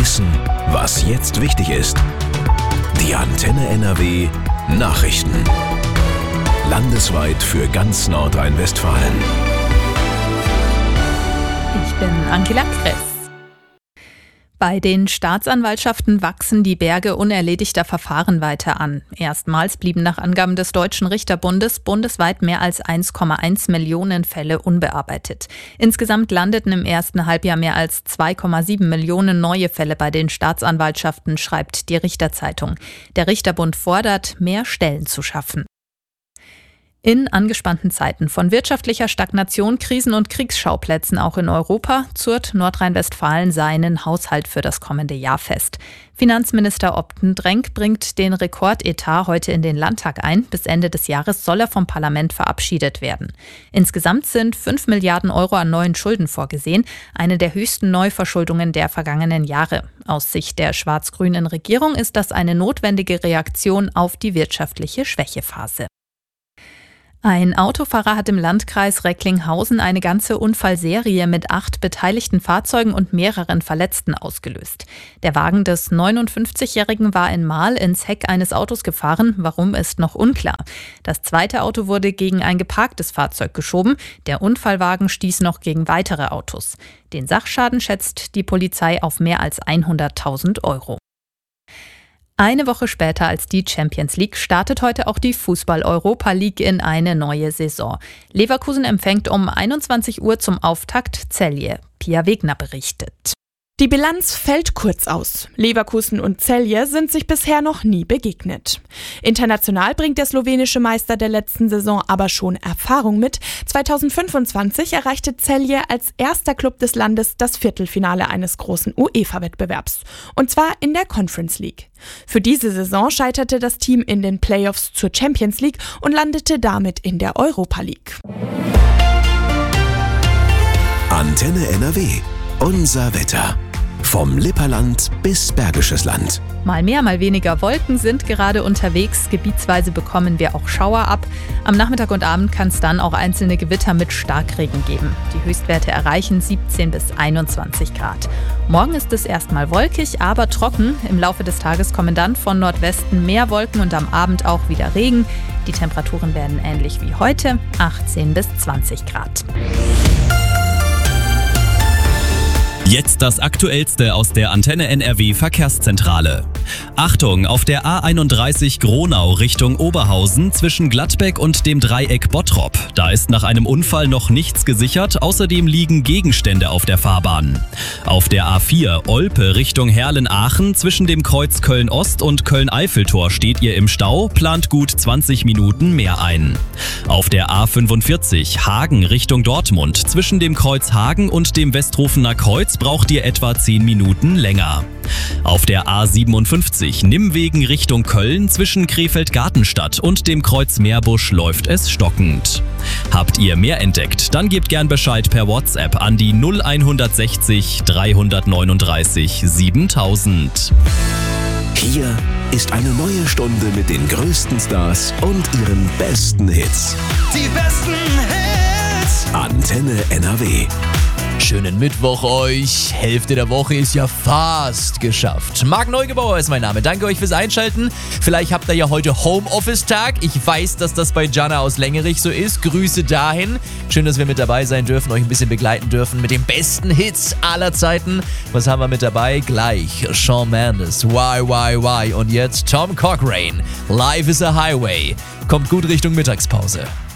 wissen, was jetzt wichtig ist. Die Antenne NRW Nachrichten. Landesweit für ganz Nordrhein-Westfalen. Ich bin Angela Kress. Bei den Staatsanwaltschaften wachsen die Berge unerledigter Verfahren weiter an. Erstmals blieben nach Angaben des Deutschen Richterbundes bundesweit mehr als 1,1 Millionen Fälle unbearbeitet. Insgesamt landeten im ersten Halbjahr mehr als 2,7 Millionen neue Fälle bei den Staatsanwaltschaften, schreibt die Richterzeitung. Der Richterbund fordert, mehr Stellen zu schaffen. In angespannten Zeiten von wirtschaftlicher Stagnation, Krisen und Kriegsschauplätzen auch in Europa zurrt Nordrhein-Westfalen seinen Haushalt für das kommende Jahr fest. Finanzminister Opten-Drenk bringt den Rekordetat heute in den Landtag ein. Bis Ende des Jahres soll er vom Parlament verabschiedet werden. Insgesamt sind 5 Milliarden Euro an neuen Schulden vorgesehen, eine der höchsten Neuverschuldungen der vergangenen Jahre. Aus Sicht der schwarz-grünen Regierung ist das eine notwendige Reaktion auf die wirtschaftliche Schwächephase. Ein Autofahrer hat im Landkreis Recklinghausen eine ganze Unfallserie mit 8 beteiligten Fahrzeugen und mehreren Verletzten ausgelöst. Der Wagen des 59-Jährigen war in Marl ins Heck eines Autos gefahren, warum ist noch unklar. Das zweite Auto wurde gegen ein geparktes Fahrzeug geschoben, der Unfallwagen stieß noch gegen weitere Autos. Den Sachschaden schätzt die Polizei auf mehr als 100.000 Euro. Eine Woche später als die Champions League startet heute auch die Fußball-Europa League in eine neue Saison. Leverkusen empfängt um 21 Uhr zum Auftakt Celje. Pia Wegner berichtet. Die Bilanz fällt kurz aus. Leverkusen und Celje sind sich bisher noch nie begegnet. International bringt der slowenische Meister der letzten Saison aber schon Erfahrung mit. 2025 erreichte Celje als erster Club des Landes das Viertelfinale eines großen UEFA-Wettbewerbs. Und zwar in der Conference League. Für diese Saison scheiterte das Team in den Playoffs zur Champions League und landete damit in der Europa League. Antenne NRW. Unser Wetter. Vom Lipperland bis Bergisches Land. Mal mehr, mal weniger Wolken sind gerade unterwegs. Gebietsweise bekommen wir auch Schauer ab. Am Nachmittag und Abend kann es dann auch einzelne Gewitter mit Starkregen geben. Die Höchstwerte erreichen 17 bis 21 Grad. Morgen ist es erstmal wolkig, aber trocken. Im Laufe des Tages kommen dann von Nordwesten mehr Wolken und am Abend auch wieder Regen. Die Temperaturen werden ähnlich wie heute, 18 bis 20 Grad. Jetzt das Aktuellste aus der Antenne NRW Verkehrszentrale. Achtung, auf der A31 Gronau Richtung Oberhausen zwischen Gladbeck und dem Dreieck Bottrop. Da ist nach einem Unfall noch nichts gesichert, außerdem liegen Gegenstände auf der Fahrbahn. Auf der A4 Olpe Richtung Herlen-Aachen zwischen dem Kreuz Köln-Ost und Köln-Eiffeltor steht ihr im Stau, plant gut 20 Minuten mehr ein. Auf der A45 Hagen Richtung Dortmund zwischen dem Kreuz Hagen und dem Westrofener Kreuz braucht ihr etwa 10 Minuten länger. Auf der A57 Nimwegen Richtung Köln zwischen Krefeld-Gartenstadt und dem Kreuz Meerbusch läuft es stockend. Habt ihr mehr entdeckt? Dann gebt gern Bescheid per WhatsApp an die 0160 339 7000. Hier ist eine neue Stunde mit den größten Stars und ihren besten Hits. Die besten Hits. Antenne NRW. Schönen Mittwoch euch. Hälfte der Woche ist ja fast geschafft. Marc Neugebauer ist mein Name. Danke euch fürs Einschalten. Vielleicht habt ihr ja heute Homeoffice-Tag. Ich weiß, dass das bei Jana aus Längerich so ist. Grüße dahin. Schön, dass wir mit dabei sein dürfen, euch ein bisschen begleiten dürfen mit den besten Hits aller Zeiten. Was haben wir mit dabei? Gleich Shawn Mendes, Why. Und jetzt Tom Cochrane, Life is a Highway. Kommt gut Richtung Mittagspause.